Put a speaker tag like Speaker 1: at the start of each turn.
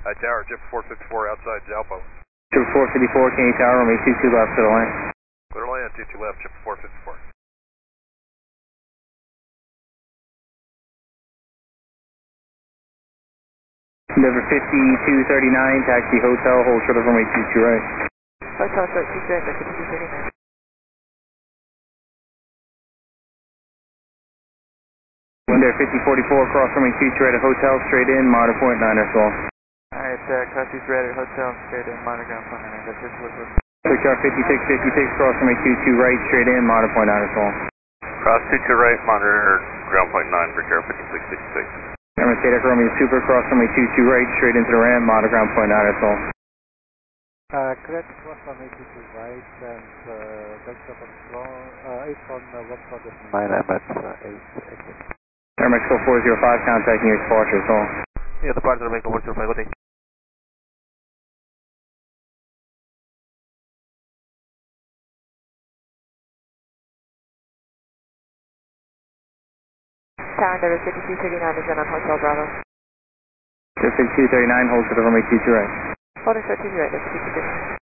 Speaker 1: Tower, Jet 454 outside Jalpo.
Speaker 2: Jet 454, Kennedy Tower, runway 22 left, clear to land.
Speaker 1: Clear to land, 22 left, Jet 454.
Speaker 2: Endeavor 5239, taxi hotel, hold short of runway 22 right.
Speaker 3: Hotel short 22 right, 5239.
Speaker 2: Endeavor 5044, cross runway 22 right at hotel, straight in, monitor point 9 or so.
Speaker 3: Alright, cross 22 right at hotel, straight in, monitor ground point 9, that's just what we're...
Speaker 2: Quick 5656, cross runway 22 right, straight in, monitor point 9 or so.
Speaker 1: Cross 22 right, monitor ground point 9, Brickyard 5666.
Speaker 2: Remember, Tadak Romeo Super, cross runway 22 right, straight into the ramp, monitor ground point 9 or so.
Speaker 4: Correct, cross runway 22 right, and back up on floor, 8 on 1.9 at 8 exit.
Speaker 2: Air Mexico 405, contacting your departure, so.
Speaker 3: Yeah, departure Mexico 405, good day. Tower Endeavor 5239 is in on Hotel Bravo.
Speaker 2: Jet 5239, hold short of runway 22 right.
Speaker 3: Holding short 22 right, that's 5239.